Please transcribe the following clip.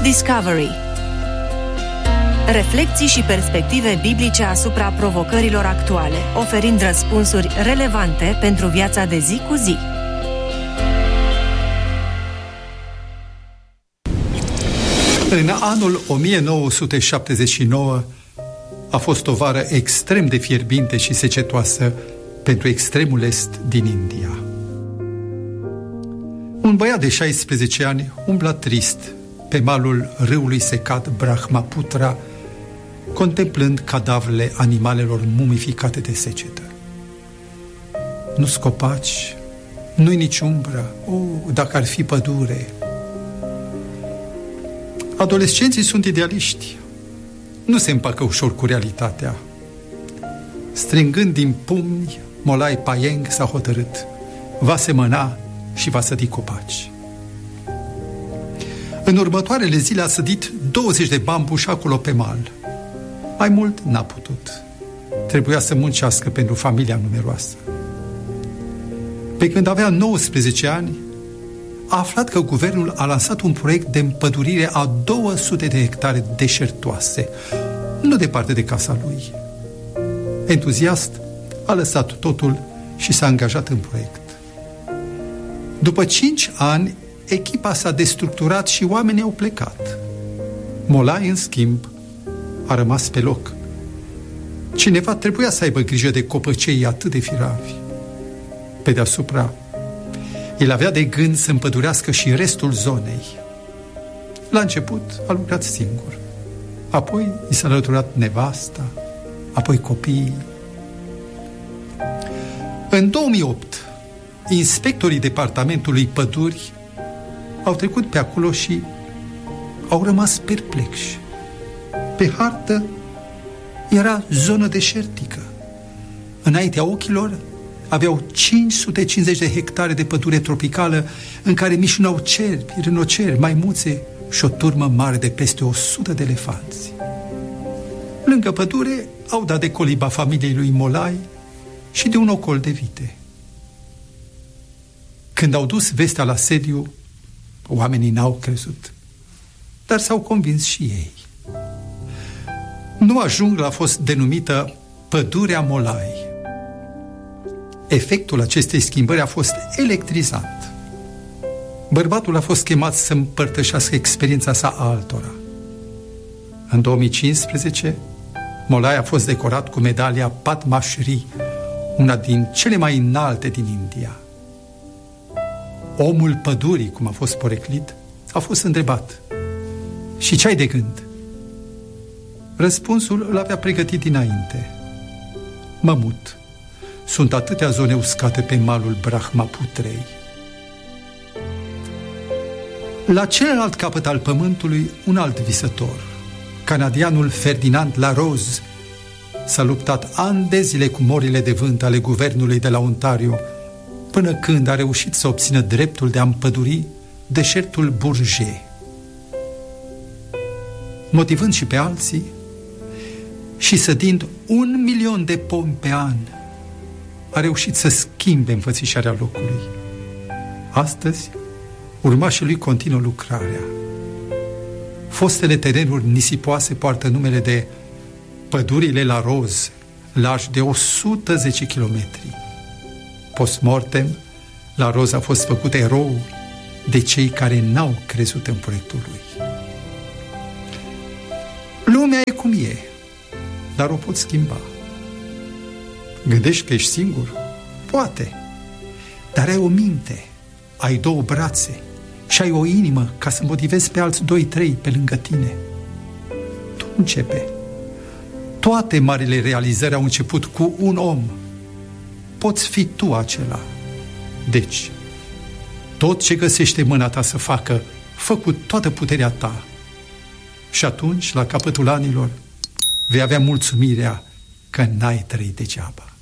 Discovery. Reflecții și perspective biblice asupra provocărilor actuale, oferind răspunsuri relevante pentru viața de zi cu zi. În anul 1979 a fost o vară extrem de fierbinte și secetoasă pentru extremul est din India. Un băiat de 16 ani umbla trist pe malul râului secat Brahmaputra, contemplând cadavrele animalelor mumificate de secetă. Nu-s copaci, nu-i nici umbră, dacă ar fi pădure. Adolescenții sunt idealiști, nu se împacă ușor cu realitatea. Strângând din pumni, Molai Payeng s-a hotărât: va semăna și va sădi copaci. În următoarele zile a sădit 20 de bambuși acolo pe mal. Mai mult n-a putut. Trebuia să muncească pentru familia numeroasă. Pe când avea 19 ani, a aflat că guvernul a lansat un proiect de împădurire a 200 de hectare deșertoase, nu departe de casa lui. Entuziast, a lăsat totul și s-a angajat în proiect. După 5 ani, echipa s-a destructurat și oamenii au plecat. Molai, în schimb, a rămas pe loc. Cineva trebuia să aibă grijă de copăcei atât de firavi. Pe deasupra, el avea de gând să împădurească și restul zonei. La început a lucrat singur. Apoi i s-a alăturat nevasta, apoi copiii. În 2008, inspectorii departamentului păduri au trecut pe acolo și au rămas perplexi. Pe hartă era zonă deșertică. Înaintea ochilor aveau 550 de hectare de pădure tropicală în care mișunau cerbi, rinoceri, maimuțe și o turmă mare de peste 100 de elefanți. Lângă pădure au dat de coliba familiei lui Molai și de un ocol de vite. Când au dus vestea la sediu, oamenii n-au crezut, dar s-au convins și ei. Noua junglă a fost denumită Pădurea Molai. Efectul acestei schimbări a fost electrizant. Bărbatul a fost chemat să împărtășească experiența sa altora. În 2015, Molai a fost decorat cu medalia Padma Shri, una din cele mai înalte din India. Omul pădurii, cum a fost poreclit, a fost întrebat: și ce ai de gând? Răspunsul îl avea pregătit dinainte: mă mut. Sunt atâtea zone uscate pe malul Brahmaputrei. La celălalt capăt al pământului, un alt visător, canadianul Ferdinand Larose, s-a luptat ani de zile cu morile de vânt ale guvernului de la Ontario, până când a reușit să obțină dreptul de a împăduri deșertul Bourget. Motivând și pe alții și sădind 1.000.000 de pomi pe an, a reușit să schimbe înfățișarea locului. Astăzi, urmașii lui continuă lucrarea. Fostele terenuri nisipoase poartă numele de Pădurile Larose, largi de 110 kilometri. Post-mortem, Larose a fost făcut erou de cei care n-au crezut în proiectul lui. Lumea e cum e, dar o poți schimba. Gândești că ești singur? Poate. Dar ai o minte, ai 2 brațe și ai o inimă ca să motivezi pe alți 2-3 pe lângă tine. Tu începe. Toate marile realizări au început cu un om. Poți fi tu acela. Deci, tot ce găsește mâna ta să facă, fă cu toată puterea ta. Și atunci, la capătul anilor, vei avea mulțumirea că n-ai trăit degeaba.